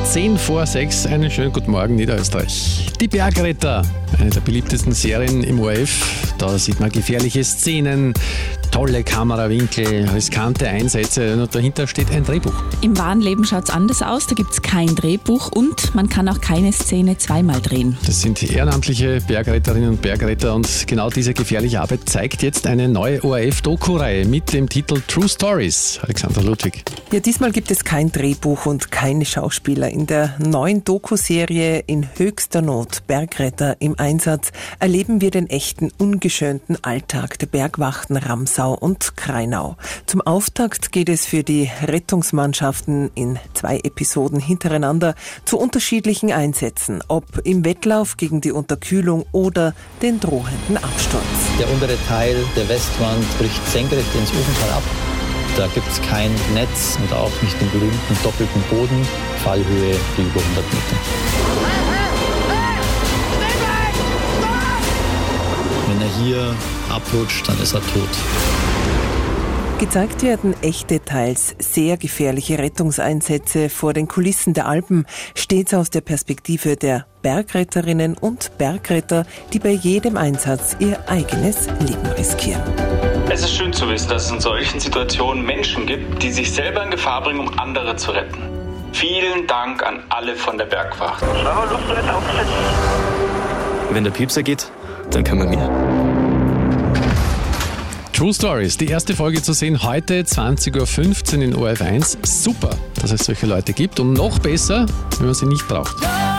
10 vor 6. Einen schönen guten Morgen, Niederösterreich. Die Bergretter, eine der beliebtesten Serien im ORF. Da sieht man gefährliche Szenen, tolle Kamerawinkel, riskante Einsätze und dahinter steht ein Drehbuch. Im wahren Leben schaut es anders aus, da gibt es kein Drehbuch und man kann auch keine Szene zweimal drehen. Das sind ehrenamtliche Bergretterinnen und Bergretter und genau diese gefährliche Arbeit zeigt jetzt eine neue ORF-Doku-Reihe mit dem Titel True Stories. Alexandra Ludwig. Ja, diesmal gibt es kein Drehbuch und keine Schauspieler. In der neuen Doku-Serie In höchster Not, Bergretter im Einsatz, erleben wir den echten, ungeschönten Alltag der Bergwachten Ramsau und Krainau. Zum Auftakt geht es für die Rettungsmannschaften in 2 Episoden hintereinander zu unterschiedlichen Einsätzen, ob im Wettlauf gegen die Unterkühlung oder den drohenden Absturz. Der untere Teil der Westwand bricht senkrecht ins Ofental ab. Da gibt es kein Netz und auch nicht den berühmten doppelten Boden, Fallhöhe für über 100 Meter. Wenn er hier abrutscht, dann ist er tot. Gezeigt werden echte, teils sehr gefährliche Rettungseinsätze vor den Kulissen der Alpen, stets aus der Perspektive der Bergretterinnen und Bergretter, die bei jedem Einsatz ihr eigenes Leben riskieren. Es ist schön zu wissen, dass es in solchen Situationen Menschen gibt, die sich selber in Gefahr bringen, um andere zu retten. Vielen Dank an alle von der Bergwacht. Wenn der Piepser geht, dann kann man mir. True Stories, die erste Folge zu sehen heute 20.15 Uhr in ORF 1. Super, dass es solche Leute gibt und noch besser, wenn man sie nicht braucht.